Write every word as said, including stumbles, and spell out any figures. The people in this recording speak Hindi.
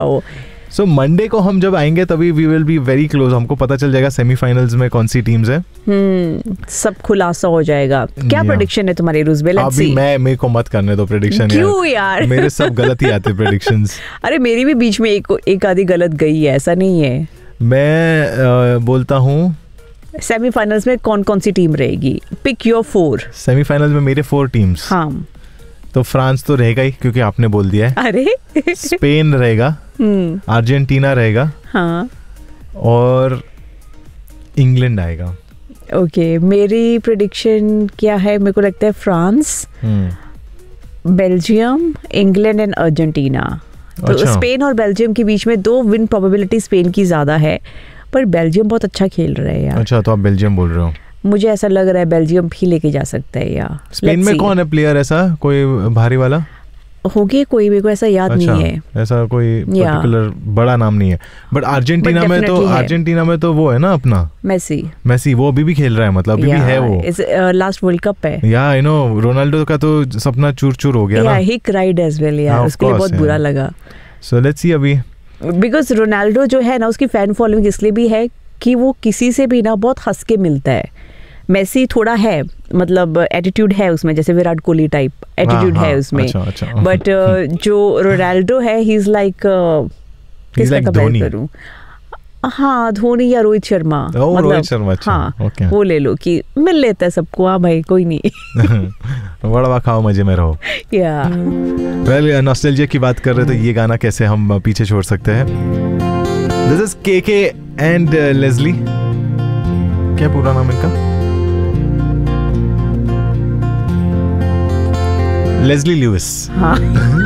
सो मंडे को हम जब आएंगे तभी we will be very close, हमको पता चल जाएगा सेमीफाइनल्स में कौन सी टीम्स है। हम्म सब खुलासा हो जाएगा। क्या प्रेडिक्शन है तुम्हारी रुजबे? Let's see. अभी मैं मेरे को मत करने दो प्रेडिक्शन। क्यों यार? मेरे सब गलत ही आते प्रेडिक्शंस। अरे मेरी भी बीच में एक एक आधी गलत गई है, ऐसा नहीं है। मैं uh, बोलता हूँ सेमीफाइनल्स में कौन कौन सी टीम रहेगी? Pick your four. सेमीफाइनल्स में मेरे फोर टीम्स। हाँ तो फ्रांस तो रहेगा ही क्योंकि आपने बोल दिया है। अरे स्पेन रहेगा, अर्जेंटीना रहेगा, हाँ, और इंग्लैंड आएगा। ओके okay, मेरी प्रेडिक्शन क्या है? मेरे को लगता है France, Belgium, England and Argentina. तो अच्छा। स्पेन और बेल्जियम के बीच में दो विन प्रोबेबिलिटी स्पेन की ज्यादा है, पर बेल्जियम बहुत अच्छा खेल रहा है यार। अच्छा, तो आप बेल्जियम बोल रहे हो? मुझे ऐसा लग रहा है बेल्जियम भी लेके जा सकता है यार। स्पेन में कौन है प्लेयर ऐसा कोई भारी वाला? होगे कोई, मेरे को ऐसा याद अच्छा, नहीं है। ऐसा कोई पर्टिकुलर बड़ा नाम नहीं है। बट अर्जेंटीना में तो अर्जेंटीना में तो वो है ना अपना मेसी। मेसी वो अभी भी खेल रहा है, मतलब अभी भी है वो। लास्ट वर्ल्ड कप है या यू नो रोनाल्डो का तो सपना चूर चूर हो गया ना। ही क्राइड एज वेल यार, उसके लिए बहुत बुरा लगा। सो लेट्स सी अभी, बिकॉज रोनाल्डो जो है ना उसकी फैन फॉलोइंग इसलिए भी है कि वो किसी से भी ना बहुत हंस के मिलता है। मेसी थोड़ा है, मतलब एटीट्यूड है उसमें, जैसे विराट कोहली टाइप एटीट्यूड है उसमें। अच्छा, अच्छा। बट uh, जो रोनाल्डो है ही इज लाइक किसका कंपेयर करूं? हाँ, धोनी या रोहित शर्मा। मतलब रोहित शर्मा, अच्छा, हाँ, okay. वो ले लो कि मिल लेता है सबको। हाँ भाई, कोई नहीं। बड़ा खाओ मजे में रहो। या वेल, नॉस्टैल्जिया की बात कर रहे तो ये गाना कैसे हम पीछे छोड़ सकते हैं। This is KK and Leslie. क्या पूरा नाम इनका? Leslie Lewis. हाँ।